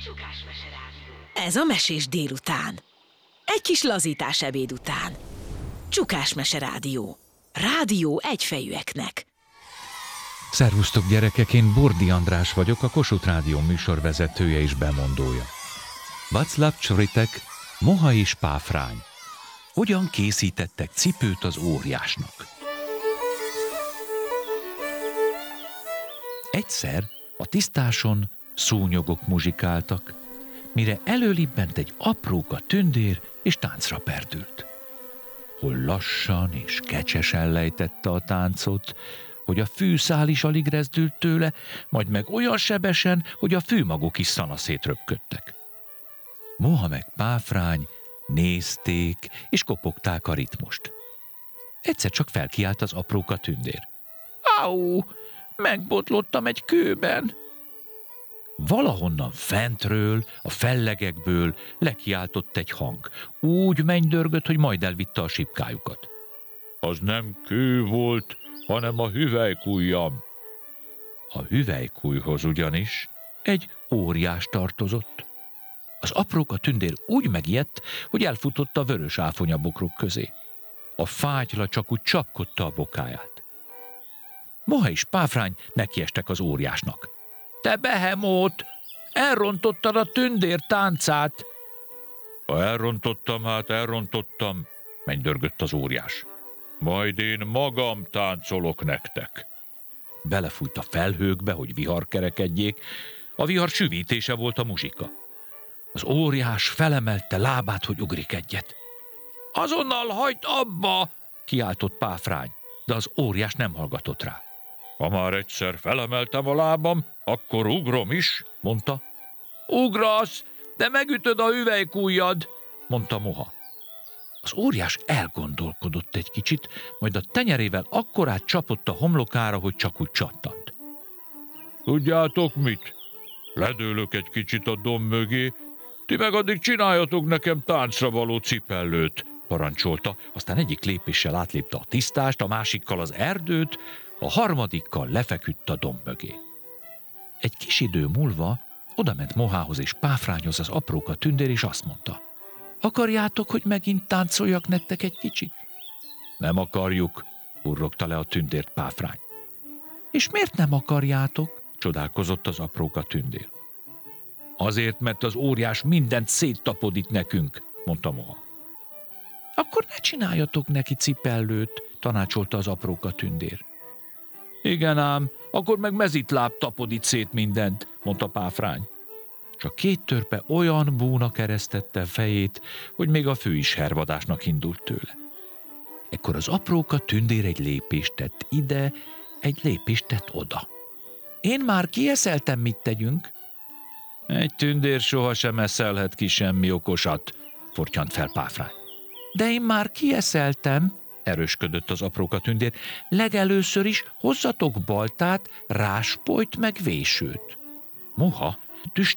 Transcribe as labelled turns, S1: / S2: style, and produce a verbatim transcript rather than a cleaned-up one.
S1: Csukásmese rádió.
S2: Ez a mesés délután. Egy kis lazítás ebéd után. Csukásmese rádió. Rádió egyfejűeknek.
S3: Szervusztok gyerekek, én Bordi András vagyok, a Kossuth Rádió műsorvezetője és bemondója. Václav Csoritek, Moha és Páfrány. Hogyan készítettek cipőt az óriásnak? Egyszer a tisztáson szúnyogok muzsikáltak, mire előlibbent egy apróka tündér, és táncra perdült. Hol lassan és kecsesen lejtette a táncot, hogy a fűszál is alig rezdült tőle, majd meg olyan sebesen, hogy a fűmagok is szanaszét röpködtek. Moha meg Páfrány nézték és kopogták a ritmust. Egyszer csak felkiált az apróka tündér. Áú, megbotlottam egy kőben! Valahonnan fentről, a fellegekből lekiáltott egy hang. Úgy mennydörgött, hogy majd elvitte a sipkájukat. Az nem kő volt, hanem a hüvelykujjam. A hüvelykujjhoz ugyanis egy óriás tartozott. Az apróka tündér úgy megijedt, hogy elfutott a vörös áfonyabokrok közé. A fátyla csak úgy csapkodta a bokáját. Moha és Páfrány nekiestek az óriásnak. Te behemót! Elrontottad a tündér táncát! Ha elrontottam, hát elrontottam, mennydörgött az óriás. Majd én magam táncolok nektek. Belefújt a felhőkbe, hogy vihar kerekedjék. A vihar süvítése volt a muzsika. Az óriás felemelte lábát, hogy ugrik egyet. Azonnal hagyd abba! Kiáltott Páfrány, de az óriás nem hallgatott rá. Ha már egyszer felemeltem a lábam, akkor ugrom is, mondta. Ugrasz, de megütöd a hüvelykujjad, mondta Moha. Az óriás elgondolkodott egy kicsit, majd a tenyerével akkorát csapott a homlokára, hogy csak úgy csattant. Tudjátok mit? Ledőlök egy kicsit a domb mögé, ti meg addig csináljatok nekem táncra való cipellőt, parancsolta, aztán egyik lépéssel átlépte a tisztást, a másikkal az erdőt, a harmadikkal lefeküdt a domb mögé. Egy kis idő múlva odament Mohához és Páfrányhoz az apróka tündér, és azt mondta. Akarjátok, hogy megint táncoljak nektek egy kicsit? Nem akarjuk, urrogta le a tündért Páfrány. És miért nem akarjátok? Csodálkozott az apróka tündér. Azért, mert az óriás mindent széttapodít nekünk, mondta Moha. Akkor ne csináljatok neki cipellőt, tanácsolta az apróka tündér. Igen ám, akkor meg mezitláb tapodít szét mindent, mondta Páfrány. És a két törpe olyan búna keresztette fejét, hogy még a fő is hervadásnak indult tőle. Ekkor az apróka tündér egy lépést tett ide, egy lépést tett oda. Én már kieszeltem, mit tegyünk? Egy tündér sohasem eszelhet ki semmi okosat, fortyant fel Páfrány. De én már kieszeltem, erősködött az apróka tündér. Legelőször is hozzatok baltát, ráspolyt meg vésőt. Moha